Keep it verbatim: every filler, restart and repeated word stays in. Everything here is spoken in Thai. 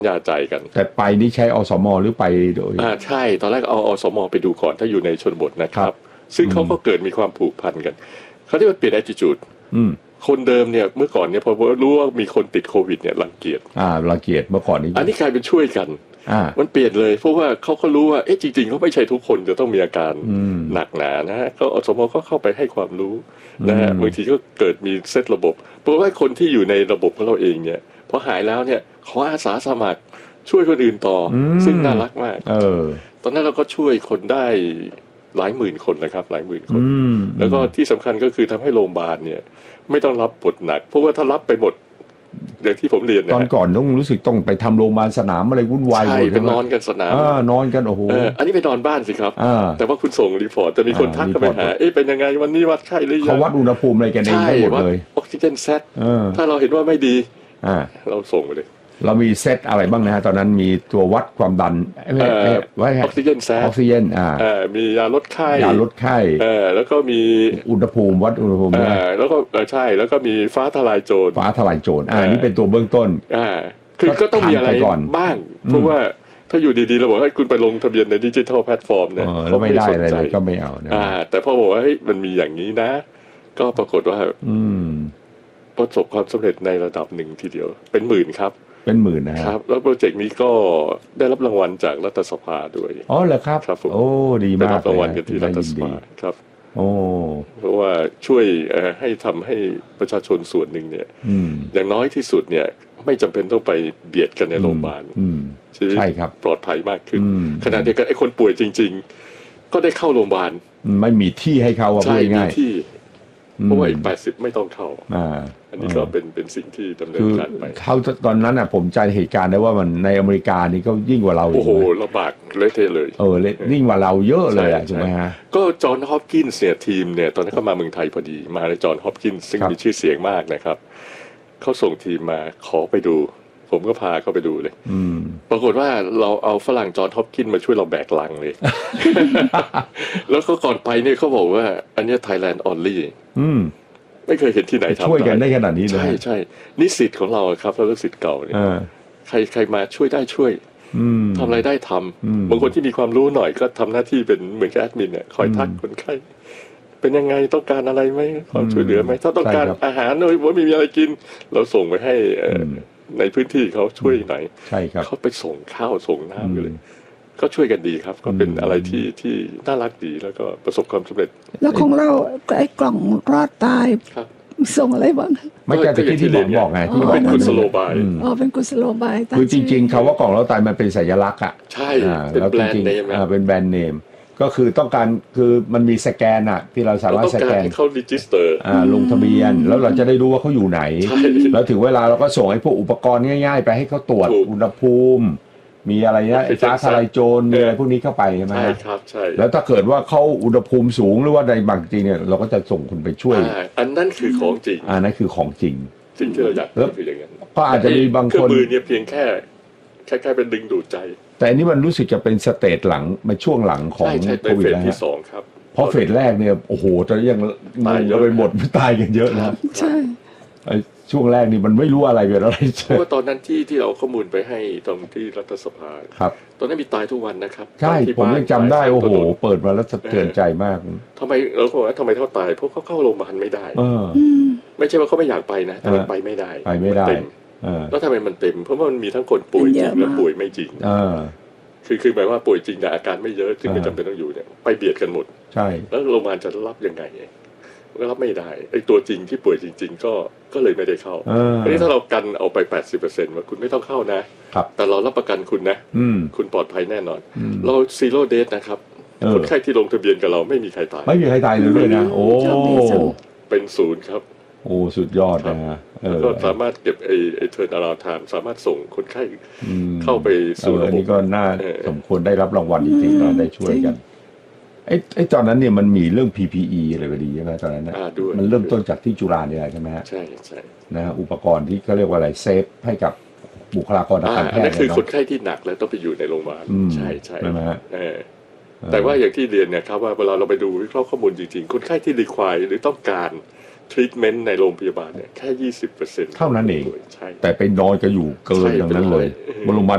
ยาใจกันแต่ไปนี่ใช้อสมหรือไปโดยอ่าใช่ตอนแรกเอาอสมไปดูก่อนถ้าอยู่ในชนบทนะครับซึ่งเขาก็เกิดมีความผูกพันกันเขาเรียกว่าเปลี่ยน attitude คนเดิมเนี่ยเมื่อก่อนเนี่ยพอรู้ว่ามีคนติดโควิดเนี่ยรังเกียจอ่ารังเกียจเมื่อก่อนนี้อันนี้กลายเป็นช่วยกันมันเปลี่ยนเลยเพราะว่าเขาก็รู้ว่าเอ๊ะจริงๆเขาไม่ใช่ทุกคนจะต้องมีอาการหนักหนานะฮะก็อสมก็เข้าไปให้ความรู้นะฮะบางทีก็เกิดมีเซตระบบเพราะว่าคนที่อยู่ในระบบของเราเองเนี่ยพอหายแล้วเนี่ยขออาสาสมัครช่วยคนอื่นต่อซึ่งน่ารักมากเออตอนนั้นเราก็ช่วยคนได้หลายหมื่นคนนะครับหลายหมื่นคนแล้วก็ที่สำคัญก็คือทำให้โรงพยาบาลเนี่ยไม่ต้องรับบทหนักเพราะว่าถ้ารับไปหมดอย่างที่ผมเรียนตอนก่อนต้องรู้สึกต้องไปทำโรงพยาบาลสนามอะไรวุ่นวายใช่ไปนอนกันสนามนอนกันโอ้โหอันนี้ไปนอนบ้านสิครับแต่ว่าคุณส่งรีพอร์ตจะมีคนทักเข้าไปหาเอ๊ะเป็นยังไงวันนี้วัดไข้หรือยังเขาวัดอุณหภูมิอะไรกันเองได้หมดเลยออกซิเจนเซตถ้าเราเห็นว่าไม่ดีเราส่งไปเลยเรามีเซตอะไรบ้างนะฮะตอนนั้นมีตัววัดความดันออกซิเจนแซดออกซิเจนอ่ามียาลดไข้ยาลดไข้แล้วก็มีอุณหภูมิวัดอุณหภูมิแล้วก็ใช่แล้วก็มีฟ้าทลายโจรฟ้าทลายโจรอ่านี่เป็นตัวเบื้องต้นอ่าคือก็ต้องมีอะไรบ้างเพราะว่าถ้าอยู่ดีๆเราบอกให้คุณไปลงทะเบียนในดิจิทัลแพลตฟอร์มเนี่ยเขาไม่ได้อะไรเลยก็ไม่เอานะอ่าแต่พอบอกว่าเฮ้ยมันมีอย่างนี้นะก็ปรากฏว่าประสบความสำเร็จในระดับหนึ่งทีเดียวเป็นหมื่นครับเป็นหมื่นนะครับแล้วโปรเจกต์นี้ก็ได้รับรางวัลจากรัฐสภาด้วยอ๋อเหรอครับครับโอ้ดีมากได้รับรางวัลกันที่รัฐสภาครับโอ้เพราะว่าช่วยให้ทำให้ประชาชนส่วนหนึ่งเนี่ยอย่างน้อยที่สุดเนี่ยไม่จำเป็นต้องไปเบียดกันในโรงพยาบาลใช่ครับปลอดภัยมากขึ้นขณะเดียวกันไอ้คนป่วยจริงๆก็ได้เข้าโรงพยาบาลไม่มีที่ให้เขาว่าง่ายเพราะว่าอีกแปดสิบไม่ต้องเข้าอ่าอันนี้ก็เป็นเป็นสิ่งที่ดำเนินการไปเขาตอนนั้นอ่ะผมจำเหตุการณ์ได้ว่ามันในอเมริกานี่ก็ยิ่งกว่าเราโอ้โหลำบากเละเทะเลยเออยิ่งกว่าเราเยอะเลยอ่ะใช่ไหมฮะก็จอห์นฮอปกินส์เนี่ยทีมเนี่ยตอนนั้นเขามาเมืองไทยพอดีมาในจอห์นฮอปกินส์ซึ่งมีชื่อเสียงมากนะครับเขาส่งทีมมาขอไปดูผมก็พาเขาไปดูเลยปรากฏว่าเราเอาฝรั่งจอห์นฮอปกินส์มาช่วยเราแบกลังเลย แล้วก็ก่อนไปเนี่ยเขาบอกว่าอันนี้ Thailand only ไม่เคยเห็นที่ไหนทำช่วยกันได้ขนาดนี้เลยใช่ใช่นิสิตของเราครับแล้วก็ศิษย์เก่าเนี่ยใครใครมาช่วยได้ช่วยทำอะไรได้ทำบางคนที่มีความรู้หน่อยก็ทำหน้าที่เป็นเหมือนแอดมินเนี่ยคอยทักคนไข้เป็นยังไงต้องการอะไรไหมความช่วยเหลือไหมถ้าต้องการอาหารหรือว่าไม่มีอะไรกินเราส่งไปให้ในพื้นที่เขาช่วยหน่อยใช่ครับเขาไปส่งข้าวส่งน้ำเลยก็ช่วยกันดีครับก็เป็นอะไรที่ที่น่ารักดีแล้วก็ประสบความสำเร็จแล้วของเราไอ้กล่องรอดตายส่งอะไรบ้างไม่ใช่ที่ที่ผมบอกไงที่เป็นกุศโลบายอ๋อเป็นกุศโลบายคือจริงๆคำว่ากล่องรอดตายมันเป็นสัญลักษณ์อ่ะใช่เป็นแบรนด์เนมอ่าเป็นแบรนด์เนมก็คือต้องการคือมันมีสแกนอ่ะที่เราสามารถสแกนเขารีจิสเตอร์อ่าลงทะเบียนแล้วเราจะได้รู้ว่าเขาอยู่ไหนแล้วถึงเวลาเราก็ส่งไอ้พวกอุปกรณ์ง่ายๆไปให้เขาตรวจอุณหภูมิมีอะไรนะฟ้าทลายโจรมีอะไรพวกนี้เข้าไปใช่ไหมใช่ครับใช่แล้วถ้าเกิดว่าเขาอุณหภูมิสูงหรือว่าในบางทีเนี่ยเราก็จะส่งคุณไปช่วยอันนั้นคือของจริงอันนั้นคือของจริงสิ่งที่เราอยากคืออย่างนั้นก็อาจจะมีบางคนมือเนี่ยเพียงแค่แค่แค่เป็นดึงดูดใจแต่อันนี้มันรู้สึกจะเป็นสเตจหลังมาช่วงหลังของโควิดแล้วที่สองครับเพราะเฟสแรกเนี่ยโอ้โหตอนนี้ยังตายเยอะไปหมดตายกันเยอะนะใช่ช่วงแรกนี่มันไม่รู้อะไรเป็นอะไรเพราะว่าตอนนั้นที่ที่เราข้อมูลไปให้ตรงที่รัฐสภาครับตอนนั้นมีตายทุกวันนะครับใช่ผมยังจำได้โอ้โหเปิดมาแล้วสะเทือนใจมากทำไมเราบอกว่าทำไมเขาตายเพราะเขาเข้าโรงพยาบาลไม่ได้ไม่ใช่ว่าเขาไม่อยากไปนะแต่ไปไม่ได้ไปไม่ได้แล้วทำไมมันเต็มเพราะว่ามันมีทั้งคนป่วยจริงและป่วยไม่จริงคือคือหมายว่าป่วยจริงแต่อาการไม่เยอะซึ่งไม่จำเป็นต้องอยู่เนี่ยไปเบียดกันหมดใช่แล้วโรงพยาบาลจะรับยังไงก็รับไม่ได้ไอ้ตัวจริงที่ป่วยจริงๆก็ก็เลยไม่ได้เข้าอันนี้ถ้าเรากันเอาไป แปดสิบเปอร์เซ็นต์ ว่าคุณไม่ต้องเข้านะแต่เรารับประกันคุณนะคุณปลอดภัยแน่นอนเราซีโร่เดทนะครับคนไข้ที่ลงทะเบียนกับเราไม่มีใครตายไม่มีใครตายเลยนะโอ้เป็นศูนย์ครับโอ้สุดยอดนะฮะก็สามารถเก็บไอ้ไอ้เทิร์นอราวด์ไทม์สามารถส่งคนไข้เข้าไปสู่ระบบนี้ก็น่าสมควรได้รับรางวัลจริงๆนะได้ช่วยกันไอ้ไอ้ตอนนั้นเนี่ยมันมีเรื่อง พี พี อี อะไรก็ดีใช่ไหมตอนนั้นนะมันเริ่มต้นจากที่จุฬาเนี่ยใช่ไหมฮะใช่ใช่นะฮะอุปกรณ์ที่เขาเรียกว่าอะไรเซฟให้กับบุคลากรทางการแพทย์นั่นคือคนไข้ที่หนักแล้วต้องไปอยู่ในโรงพยาบาลใช่ใช่ใช่ไหมฮะแต่ว่าอย่างที่เรียนเนี่ยครับว่าเวลาเราไปดูวิเคราะห์ข้อมูลจริงๆคนไข้ที่รีควายหรือต้องการทรีทเมนต์ในโรงพยาบาลเนี่ยแค่ ยี่สิบเปอร์เซ็นต์เท่านั้นเองแต่ไปนอนก็อยู่เกินอย่างนั้นเลยโรงพยาบาล